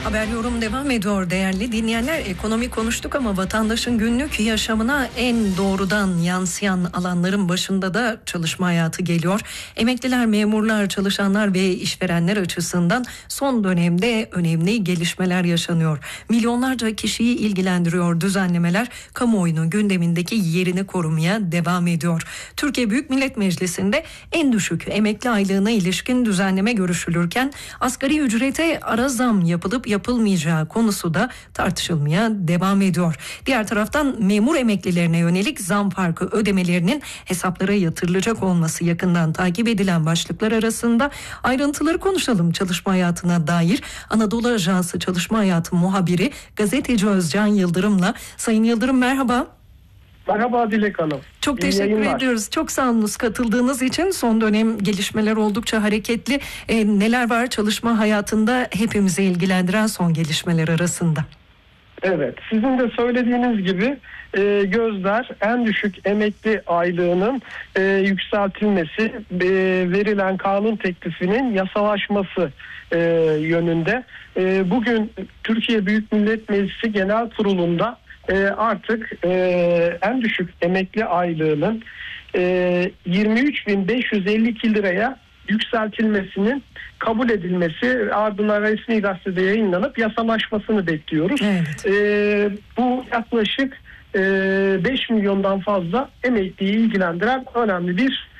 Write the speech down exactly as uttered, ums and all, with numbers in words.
Haber Yorum devam ediyor değerli dinleyenler. Ekonomi konuştuk ama vatandaşın günlük yaşamına en doğrudan yansıyan alanların başında da çalışma hayatı geliyor. Emekliler, memurlar, çalışanlar ve işverenler açısından son dönemde önemli gelişmeler yaşanıyor. Milyonlarca kişiyi ilgilendiriyor düzenlemeler, kamuoyunun gündemindeki yerini korumaya devam ediyor. Türkiye Büyük Millet Meclisi'nde en düşük emekli aylığına ilişkin düzenleme görüşülürken asgari ücrete ara zam yapılıp yapılmayacağı konusu da tartışılmaya devam ediyor. Diğer taraftan memur emeklilerine yönelik zam farkı ödemelerinin hesaplara yatırılacak olması yakından takip edilen başlıklar arasında. Ayrıntıları konuşalım çalışma hayatına dair. Anadolu Ajansı Çalışma Hayatı muhabiri gazeteci Özcan Yıldırım'la. Sayın Yıldırım merhaba. Merhaba Dilek Hanım. Çok İyi teşekkür yayınlar. ediyoruz. Çok sağ olunuz katıldığınız için. Son dönem gelişmeler oldukça hareketli. E, neler var çalışma hayatında hepimizi ilgilendiren son gelişmeler arasında? Evet, sizin de söylediğiniz gibi e, gözler en düşük emekli aylığının e, yükseltilmesi, e, verilen kanun teklifinin yasalaşması e, yönünde. E, bugün Türkiye Büyük Millet Meclisi Genel Kurulu'nda e, artık e, en düşük emekli aylığının e, yirmi üç bin beş yüz elli iki liraya yükseltilmesinin kabul edilmesi, ardından resmi gazetede yayınlanıp yasalaşmasını bekliyoruz. Evet. Ee, bu yaklaşık e, beş milyondan fazla emekliyi ilgilendiren önemli bir